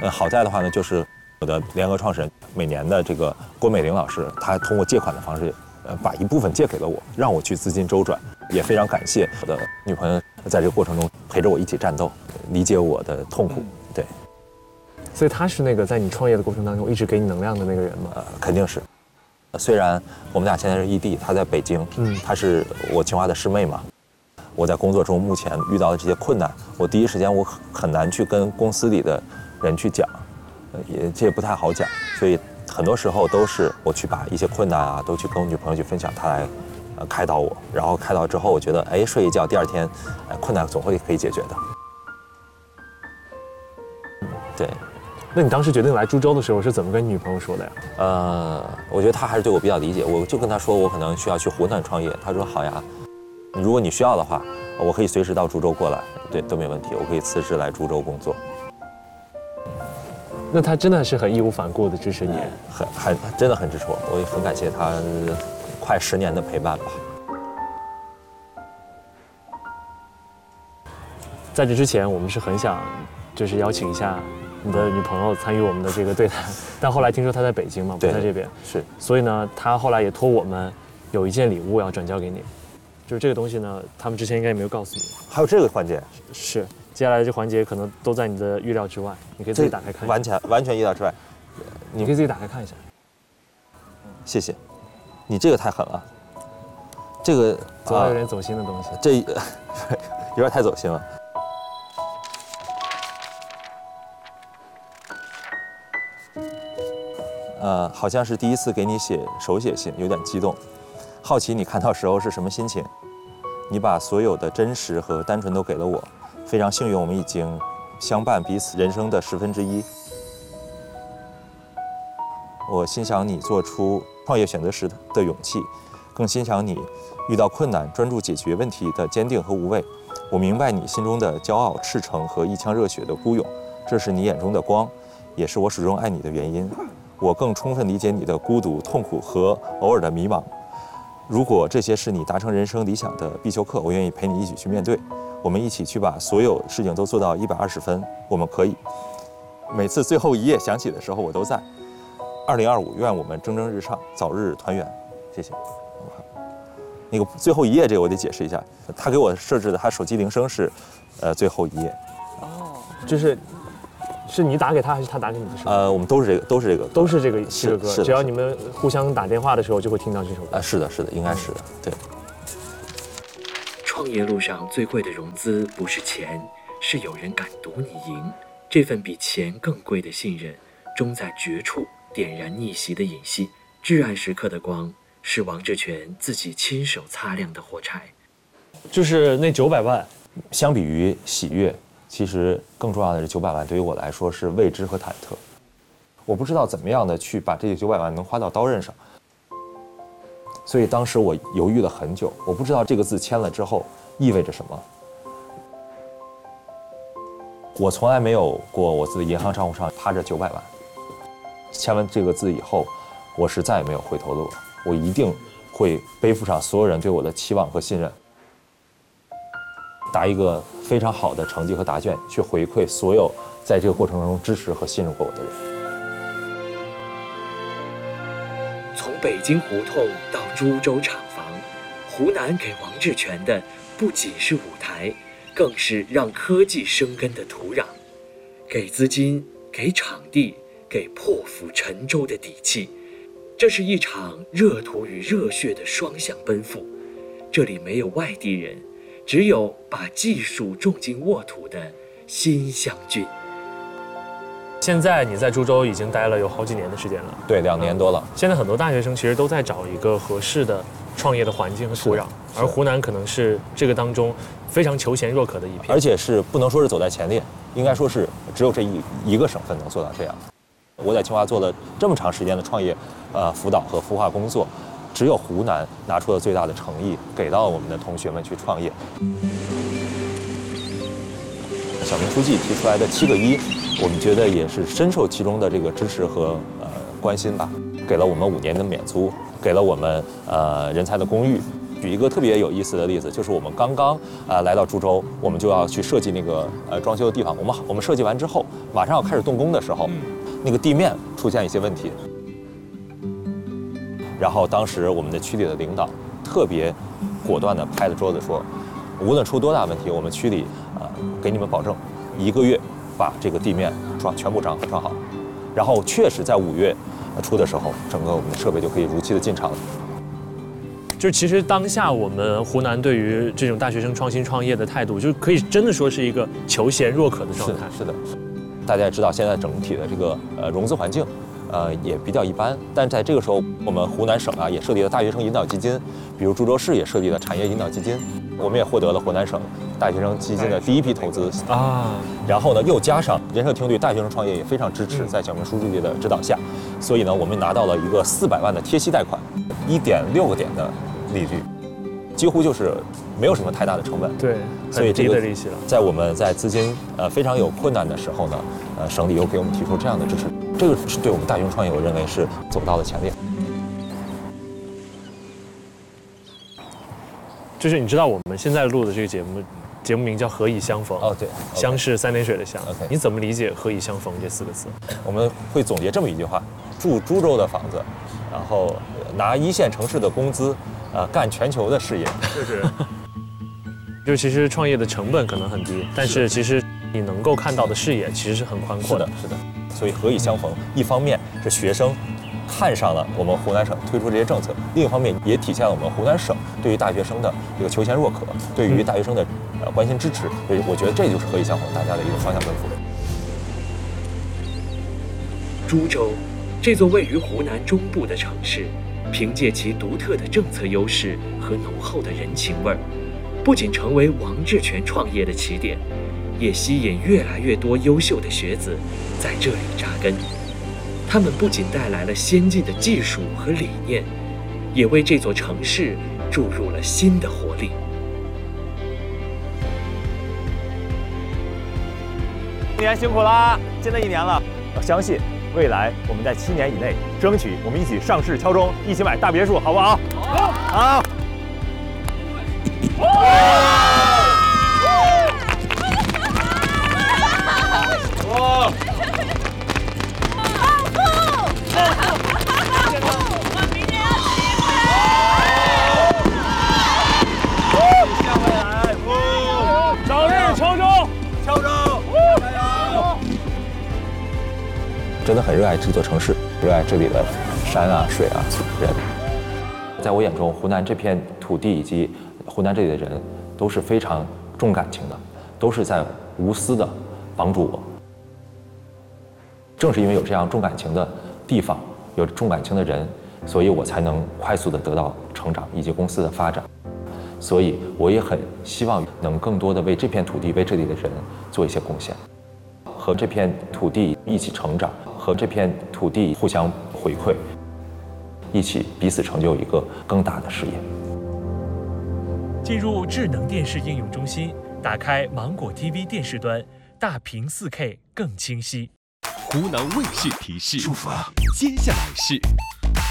好在的话呢，就是我的联合创始人，每年的这个郭美玲老师，她通过借款的方式，把一部分借给了我，让我去资金周转。也非常感谢我的女朋友在这个过程中陪着我一起战斗，理解我的痛苦。对， 所以她是那个在你创业的过程当中一直给你能量的那个人吗？ 肯定是。虽然我们俩现在是异地，她在北京，她是我清华的师妹嘛。我在工作中目前遇到的这些困难，我第一时间我很难去跟公司里的人去讲，这也不太好讲，所以很多时候都是我去把一些困难啊，都去跟我女朋友去分享，她来开导我，然后开导之后，我觉得睡一觉，第二天困难总会可以解决的。对。 那你当时决定来株洲的时候是怎么跟女朋友说的呀？ 我觉得她还是对我比较理解，我就跟她说我可能需要去湖南创业，她说好呀，如果你需要的话，我可以随时到株洲过来，对，都没问题，我可以辞职来株洲工作。 那她真的是很义无反顾的支持你， 真的很支持我，我也很感谢她快10年的陪伴吧。 在这之前，我们是很想就是邀请一下你的女朋友参与我们的这个对谈，但后来听说她在北京嘛，不在这边， 是， 所以呢，她后来也托我们有一件礼物要转交给你，就是这个东西呢，他们之前应该也没有告诉你。 还有这个环节？ 是，接下来这环节可能都在你的预料之外，你可以自己打开看一下。 完全意料之外， 你可以自己打开看一下。 谢谢，你这个太狠了，这个总要有点走心的东西， 这有点太走心了。好像是第一次给你写手写信，有点激动，好奇你看到时候是什么心情。你把所有的真实和单纯都给了我，非常幸运，我们已经相伴彼此人生的1/10。我欣赏你做出创业选择时的勇气，更欣赏你遇到困难专注解决问题的坚定和无畏。我明白你心中的骄傲、赤诚和一腔热血的孤勇，这是你眼中的光，也是我始终爱你的原因。我更充分理解你的孤独、痛苦和偶尔的迷茫。如果这些是你达成人生理想的必修课，我愿意陪你一起去面对。我们一起去把所有事情都做到120分，我们可以。每次最后一页响起的时候，我都在。2025，愿我们蒸蒸日上，早日团圆。谢谢。那个最后一页这个我得解释一下，他给我设置的他手机铃声是，最后一页。 哦，是你打给他还是他打给你的时候？ 我们都是这个歌， 只要你们互相打电话的时候就会听到这首歌。 是的，应该是的，对。 创业路上最贵的融资不是钱，是有人敢赌你赢。这份比钱更贵的信任，终在绝处点燃逆袭的引息。至暗时刻的光，是王志全自己亲手擦亮的火柴。 就是那900万， 相比于喜悦，其实更重要的是900万对于我来说是未知和忐忑。我不知道怎么样的去把这900万能花到刀刃上，所以当时我犹豫了很久，我不知道这个字签了之后意味着什么。我从来没有过我自己银行账户上趴着900万。签完这个字以后，我是再也没有回头路了。我一定会背负上所有人对我的期望和信任，答一个非常好的成绩和答卷，去回馈所有在这个过程中支持和信任过我的人。 从北京胡同到株洲厂房，湖南给王志全的不仅是舞台，更是让科技生根的土壤，给资金，给场地，给破釜沉舟的底气。这是一场热土与热血的双向奔赴，这里没有外地人，只有把技术种进沃土的新乡郡。 现在你在株洲已经待了有好几年的时间了， 对，2年多了。 现在很多大学生其实都在找一个合适的创业的环境和土壤，而湖南可能是这个当中非常求贤若渴的一片， 而且是不能说是走在前列，应该说是只有这一个省份能做到这样。我在清华做了这么长时间的创业辅导和孵化工作，只有湖南拿出了最大的诚意，给到我们的同学们去创业。小平书记提出来的7个1，我们觉得也是深受其中的这个支持和关心吧，给了我们5年的免租，给了我们人才的公寓， 举一个特别有意思的例子，就是我们刚刚来到株洲，我们就要去设计那个装修的地方。我们设计完之后，马上要开始动工的时候，那个地面出现一些问题。然后当时我们的区里的领导特别果断地拍着桌子说，无论出多大问题，我们区里给你们保证1个月把这个地面全部装好。然后确实在5月初的时候，整个我们的设备就可以如期的进场了。 就其实当下我们湖南对于这种大学生创新创业的态度，就可以真的说是一个求贤若渴的状态。 是的，大家也知道现在整体的这个融资环境，也比较一般。但在这个时候，我们湖南省也设立了大学生引导基金，比如株洲市也设立了产业引导基金，我们也获得了湖南省大学生基金的第1批投资啊。然后呢，又加上人社厅对大学生创业也非常支持，在小平书记的指导下，所以呢，我们拿到了一个400万的贴息贷款，1.6个点的利率，几乎就是没有什么太大的成本。 对， 所以这个利息了。 在我们在资金非常有困难的时候呢，省里又给我们提出这样的支持，这个是对我们大学生创业，我认为是走到了前列。 就是你知道我们现在录的这个节目名叫《何以相逢》 哦，对， 相是3点水的相。 OK， 你怎么理解“何以相逢”这4个字？ 我们会总结这么一句话：住株洲的房子，然后拿1线城市的工资，干全球的事业。 就其实创业的成本可能很低，但是其实你能够看到的视野其实是很宽阔的。 是的。所以何以相逢，一方面是学生看上了我们湖南省推出这些政策，另一方面也体现了我们湖南省对于大学生的这个求贤若渴，对于大学生的关心支持。所以我觉得这就是何以相逢大家的一个双向奔赴。 株洲，这座位于湖南中部的城市，凭借其独特的政策优势和浓厚的人情味儿，不仅成为王志全创业的起点，也吸引越来越多优秀的学子在这里扎根。他们不仅带来了先进的技术和理念，也为这座城市注入了新的活力。 今年辛苦啦！新的一年了，我相信未来我们在7年以内，争取我们一起上市敲钟，一起买大别墅，好不好？好。 真的很热爱这座城市，热爱这里的山水人。在我眼中，湖南这片土地以及湖南这里的人都是非常重感情的，都是在无私的帮助我。正是因为有这样重感情的地方，有重感情的人，所以我才能快速的得到成长以及公司的发展。所以我也很希望能更多的为这片土地、为这里的人做一些贡献，和这片土地一起成长，和这片土地互相回馈，一起彼此成就一个更大的事业。 进入智能电视应用中心，打开芒果 TV 电视端，大屏4K 更清晰。 湖南卫视提示：出发，接下来是